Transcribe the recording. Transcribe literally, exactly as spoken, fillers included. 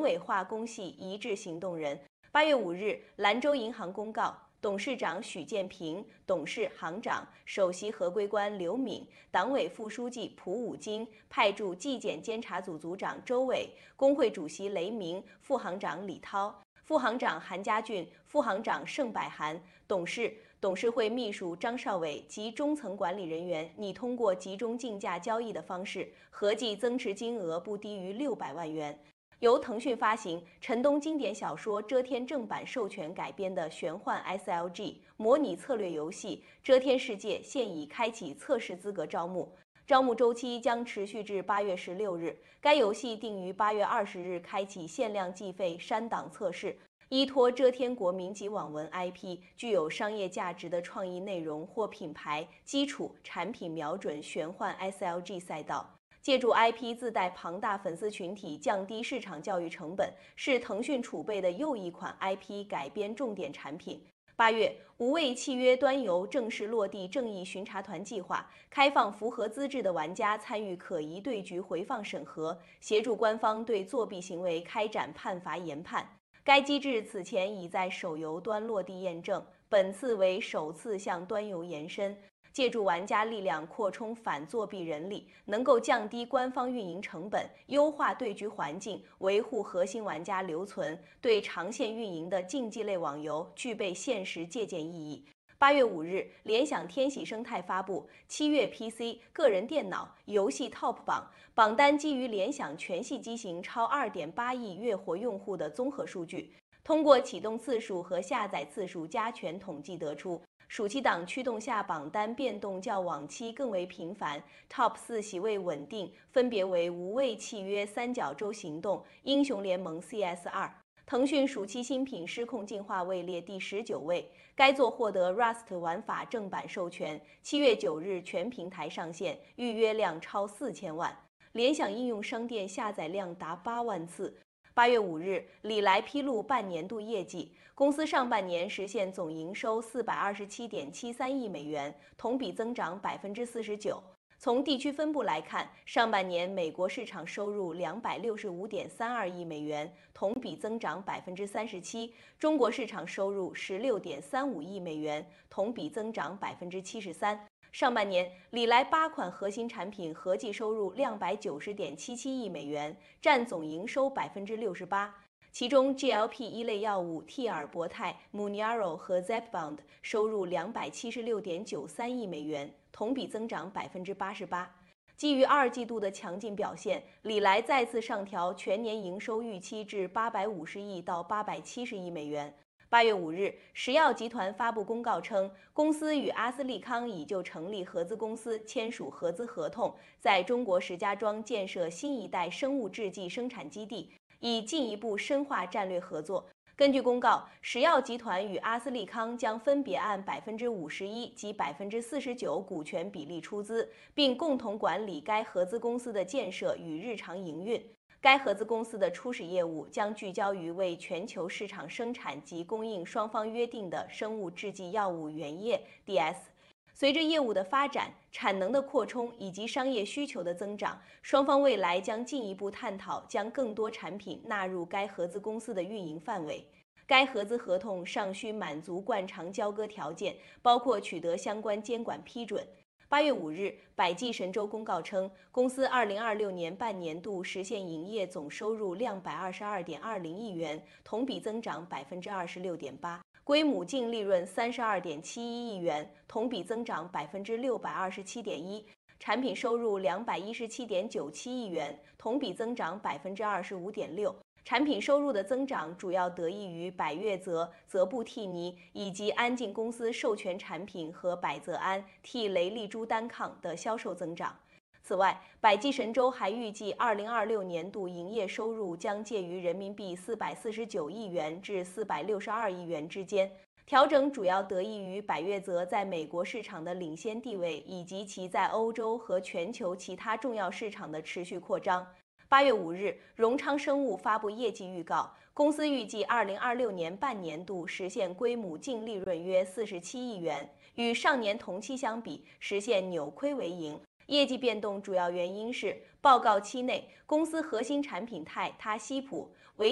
尾化工系一致行动人。八月五日，兰州银行公告，董事长许建平、董事行长、首席合规官刘敏、党委副书记蒲武金派驻纪检监察组组长周伟、工会主席雷鸣、副行长李涛、副行长韩家俊、副行长盛百涵、董事、董事会秘书张少伟及中层管理人员拟通过集中竞价交易的方式，合计增持金额不低于六百万元。由腾讯发行、陈东经典小说《遮天》正版授权改编的玄幻 S L G 模拟策略游戏《遮天世界》现已开启测试资格招募，招募周期将持续至八月十六日。该游戏定于八月二十日开启限量计费删档测试。依托遮天国民级网文 I P， 具有商业价值的创意内容或品牌基础产品瞄准玄幻 S L G 赛道。借助 I P 自带庞大粉丝群体，降低市场教育成本，是腾讯储备的又一款 I P 改编重点产品。八月，无畏契约端游正式落地正义巡查团计划，开放符合资质的玩家参与可疑对局回放审核，协助官方对作弊行为开展判罚研判。该机制此前已在手游端落地验证，本次为首次向端游延伸。借助玩家力量扩充反作弊人力，能够降低官方运营成本，优化对局环境，维护核心玩家留存，对长线运营的竞技类网游具备现实借鉴意义。八月五日，联想天喜生态发布七月 P C、个人电脑游戏 Top 榜，榜单基于联想全系机型超 二点八亿月活用户的综合数据，通过启动次数和下载次数加权统计得出。暑期档驱动下，榜单变动较往期更为频繁 ，Top 四席位稳定，分别为无畏契约、三角洲行动、英雄联盟 C S 二。腾讯暑期新品失控进化位列第十九位，该作获得 Rust 玩法正版授权，七月九日全平台上线，预约量超四千万，联想应用商店下载量达八万次。八月五日，李来披露半年度业绩，公司上半年实现总营收四百二十七点七三亿美元，同比增长百分之四十九。从地区分布来看，上半年美国市场收入两百六十五点三二亿美元，同比增长百分之三十七；中国市场收入十六点三五亿美元，同比增长百分之七十三。上半年，李来八款核心产品合计收入两百九十点七七亿美元，占总营收百分之六十八。其中 G L P 一类药物替尔博泰、Mounjaro 和 Zepbound 收入两百七十六点九三亿美元，同比增长百分之八十八。基于二季度的强劲表现，李来再次上调全年营收预期至八百五十亿到八百七十亿美元。八月五日，石药集团发布公告称，公司与阿斯利康已就成立合资公司签署合资合同，在中国石家庄建设新一代生物制剂生产基地，以进一步深化战略合作。根据公告，石药集团与阿斯利康将分别按百分之五十一及百分之四十九股权比例出资，并共同管理该合资公司的建设与日常营运。该合资公司的初始业务将聚焦于为全球市场生产及供应双方约定的生物制剂药物原液 D S。随着业务的发展、产能的扩充以及商业需求的增长，双方未来将进一步探讨将更多产品纳入该合资公司的运营范围。该合资合同尚需满足惯常交割条件，包括取得相关监管批准。八月五日，百济神州公告称，公司二零二六年半年度实现营业总收入两百二十二点二零亿元，同比增长百分之二十六点八，归母净利润三十二点七一亿元，同比增长百分之六百二十七点一，产品收入两百一十七点九七亿元，同比增长百分之二十五点六。产品收入的增长主要得益于百悦泽、泽布替尼以及安进公司授权产品和百泽安替雷利珠单抗的销售增长。此外，百济神州还预计二零二六年度营业收入将介于人民币四百四十九亿元至四百六十二亿元之间。调整主要得益于百悦泽在美国市场的领先地位，以及其在欧洲和全球其他重要市场的持续扩张。八月五日，荣昌生物发布业绩预告，公司预计二零二六年半年度实现归母净利润约四十七亿元，与上年同期相比，实现扭亏为盈。业绩变动主要原因是，报告期内公司核心产品泰他西普为